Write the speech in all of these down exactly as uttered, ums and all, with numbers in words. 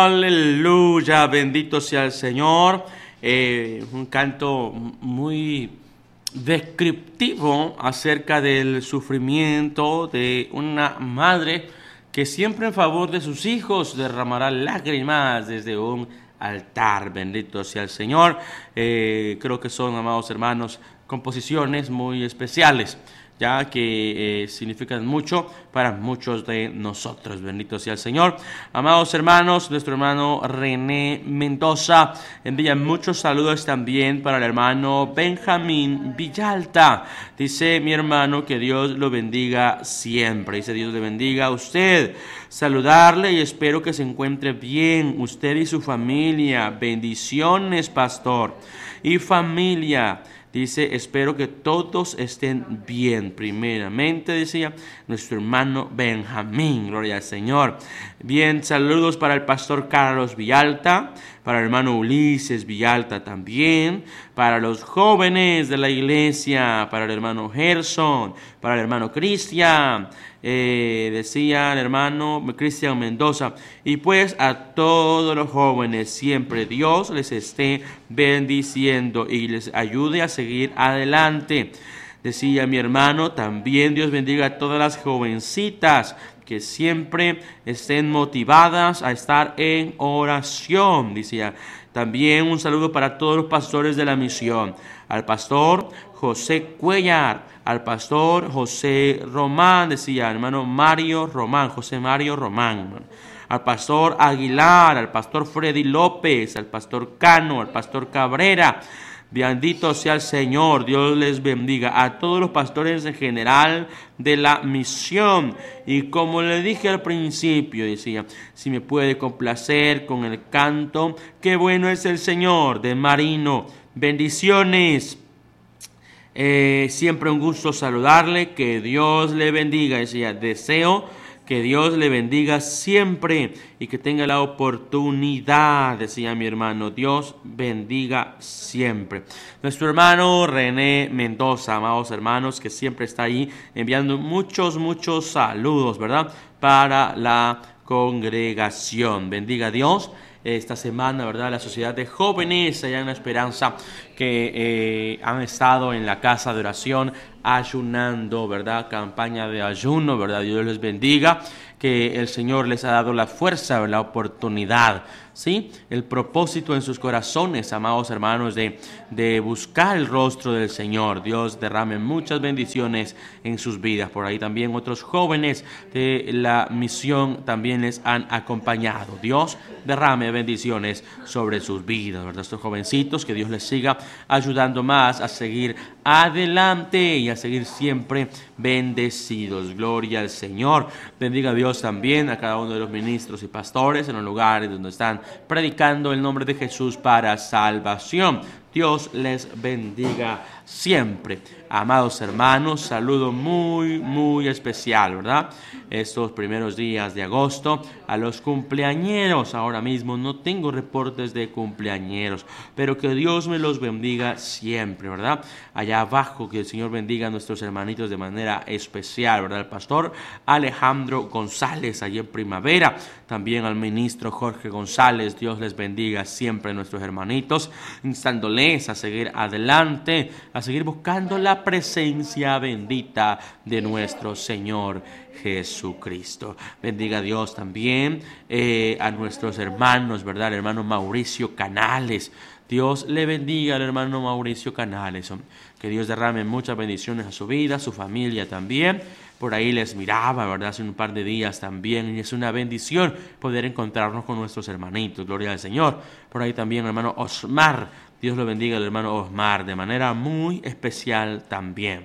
Aleluya, bendito sea el Señor. Eh, un canto muy descriptivo acerca del sufrimiento de una madre que siempre en favor de sus hijos derramará lágrimas desde un altar. Bendito sea el Señor. Eh, creo que son, amados hermanos, composiciones muy especiales, ya que eh, significan mucho para muchos de nosotros. Bendito sea el Señor. Amados hermanos, nuestro hermano René Mendoza envía muchos saludos también para el hermano Benjamín Villalta. Dice: mi hermano, que Dios lo bendiga siempre. Dice: Dios le bendiga a usted. Saludarle y espero que se encuentre bien, usted y su familia. Bendiciones, pastor y familia. Dice: espero que todos estén bien. Primeramente, decía nuestro hermano Benjamín. Gloria al Señor. Bien, saludos para el pastor Carlos Villalta, para el hermano Ulises Villalta también, para los jóvenes de la iglesia, para el hermano Gerson, para el hermano Cristian, eh, decía el hermano Cristian Mendoza, y pues a todos los jóvenes, siempre Dios les esté bendiciendo y les ayude a seguir adelante. Decía mi hermano, también Dios bendiga a todas las jovencitas, que siempre estén motivadas a estar en oración. Decía también un saludo para todos los pastores de la misión, al pastor José Cuellar, al pastor José Román, decía hermano Mario Román, José Mario Román, al pastor Aguilar, al pastor Freddy López, al pastor Cano, al pastor Cabrera. Bendito sea el Señor, Dios les bendiga a todos los pastores en general de la misión. Y como le dije al principio, decía, si me puede complacer con el canto, qué bueno es el Señor, de Marino. Bendiciones. Eh, siempre un gusto saludarle, que Dios le bendiga. Decía, deseo que Dios le bendiga siempre y que tenga la oportunidad, decía mi hermano. Dios bendiga siempre. Nuestro hermano René Mendoza, amados hermanos, que siempre está ahí enviando muchos, muchos saludos, ¿verdad? Para la congregación. Bendiga a Dios. Esta semana, ¿verdad? La sociedad de jóvenes allá en La Esperanza, que eh, han estado en la casa de oración ayunando, ¿verdad? Campaña de ayuno, ¿verdad? Dios les bendiga, que el Señor les ha dado la fuerza, la oportunidad, ¿sí? El propósito en sus corazones, amados hermanos, de, de buscar el rostro del Señor. Dios derrame muchas bendiciones en sus vidas. Por ahí también otros jóvenes de la misión también les han acompañado. Dios derrame bendiciones sobre sus vidas, ¿verdad? Estos jovencitos, que Dios les siga ayudando más a seguir adelante y a seguir siempre bendecidos. Gloria al Señor. Bendiga a Dios también a cada uno de los ministros y pastores en los lugares donde están predicando el nombre de Jesús para salvación. Dios les bendiga siempre. Amados hermanos, saludo muy, muy especial, ¿verdad? Estos primeros días de agosto a los cumpleañeros. Ahora mismo no tengo reportes de cumpleañeros, pero que Dios me los bendiga siempre, ¿verdad? Allá abajo, que el Señor bendiga a nuestros hermanitos de manera especial, ¿verdad? El pastor Alejandro González, allí en Primavera. También al ministro Jorge González. Dios les bendiga siempre a nuestros hermanitos, instándoles a seguir adelante, a seguir buscando la presencia bendita de nuestro Señor Jesucristo. Bendiga a Dios también eh, a nuestros hermanos, ¿verdad? El hermano Mauricio Canales. Dios le bendiga al hermano Mauricio Canales. Que Dios derrame muchas bendiciones a su vida, a su familia también. Por ahí les miraba, ¿verdad? Hace un par de días también. Y es una bendición poder encontrarnos con nuestros hermanitos. Gloria al Señor. Por ahí también el hermano Osmar. Dios lo bendiga al hermano Osmar de manera muy especial también.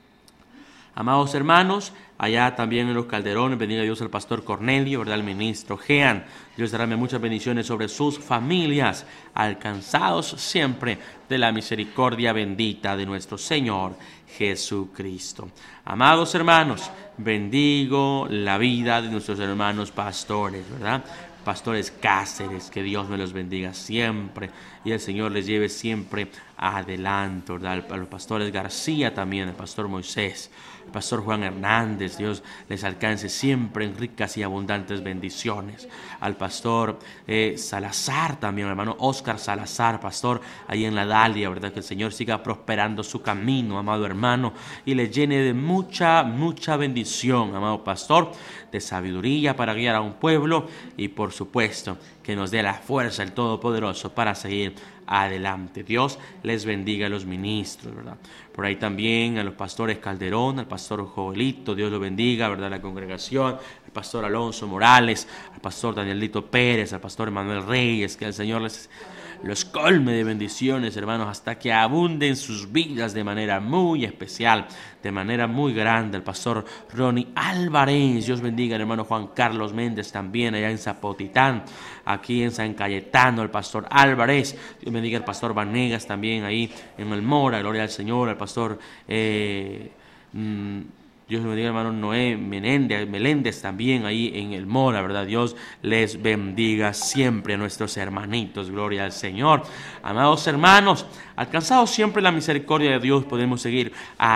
Amados hermanos, allá también en los Calderones, bendiga a Dios al pastor Cornelio, ¿verdad? El ministro Jean. Dios derrame muchas bendiciones sobre sus familias, alcanzados siempre de la misericordia bendita de nuestro Señor Jesucristo. Amados hermanos, bendigo la vida de nuestros hermanos pastores, ¿verdad? Pastores Cáceres, que Dios me los bendiga siempre y el Señor les lleve siempre adelante, ¿verdad? A los pastores García también, el pastor Moisés, el pastor Juan Hernández, Dios les alcance siempre en ricas y abundantes bendiciones. Al pastor eh, Salazar también, hermano Oscar Salazar, pastor ahí en la Dalia, ¿verdad? Que el Señor siga prosperando su camino, amado hermano, y le llene de mucha, mucha bendición, amado pastor, de sabiduría para guiar a un pueblo y por supuesto que nos dé la fuerza el Todopoderoso para seguir adelante. Dios les bendiga a los ministros, ¿verdad? Por ahí también a los pastores Calderón, al pastor Joelito, Dios lo bendiga, ¿verdad? La congregación, al pastor Alonso Morales, al pastor Danielito Pérez, al pastor Manuel Reyes, que el Señor les los colme de bendiciones, hermanos, hasta que abunden sus vidas de manera muy especial, de manera muy grande. El pastor Ronnie Álvarez, Dios bendiga al hermano Juan Carlos Méndez también allá en Zapotitán, aquí en San Cayetano, el pastor Álvarez, Dios bendiga al pastor Vanegas también ahí en El Mora, gloria al Señor, al pastor eh, mmm, Dios bendiga, hermano Noé Menéndez, Meléndez también ahí en El Mora, ¿verdad? Dios les bendiga siempre a nuestros hermanitos, gloria al Señor. Amados hermanos, alcanzados siempre la misericordia de Dios, podemos seguir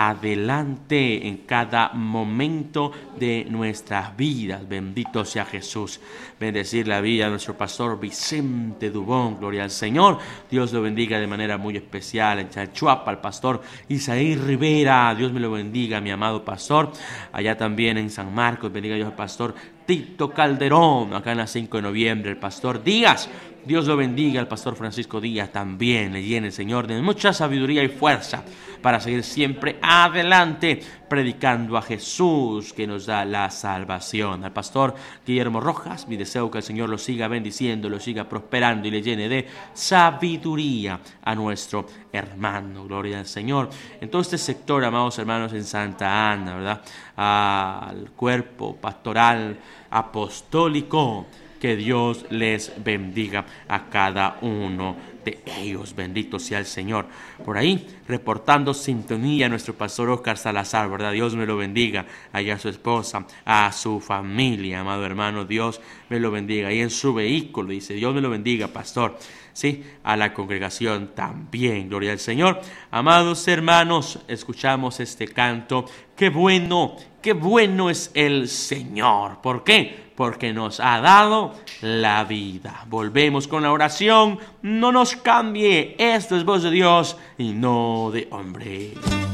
adelante en cada momento de nuestras vidas. Bendito sea Jesús. Bendecir la vida de nuestro pastor Vicente Dubón, gloria al Señor. Dios lo bendiga de manera muy especial. En Chalchuapa, al pastor Isaí Rivera, Dios me lo bendiga, mi amado pastor. Allá también en San Marcos, bendiga Dios al pastor Tito Calderón, acá en la cinco de noviembre, el pastor Díaz, Dios lo bendiga, al pastor Francisco Díaz también, le llene el Señor de mucha sabiduría y fuerza para seguir siempre adelante, predicando a Jesús que nos da la salvación. Al pastor Guillermo Rojas, mi deseo que el Señor lo siga bendiciendo, lo siga prosperando y le llene de sabiduría a nuestro hermano, gloria al Señor. En todo este sector, amados hermanos, en Santa Ana, ¿verdad? Al cuerpo pastoral apostólico, que Dios les bendiga a cada uno de ellos. Bendito sea el Señor. Por ahí, reportando sintonía, nuestro pastor Oscar Salazar, ¿verdad? Dios me lo bendiga. Allá a su esposa, a su familia, amado hermano, Dios me lo bendiga. Ahí en su vehículo, dice, Dios me lo bendiga, pastor. Sí, a la congregación también, gloria al Señor. Amados hermanos, escuchamos este canto. Qué bueno, qué bueno es el Señor. ¿Por qué? Porque nos ha dado la vida. Volvemos con la oración. No nos cambie. Esto es voz de Dios y no de hombre.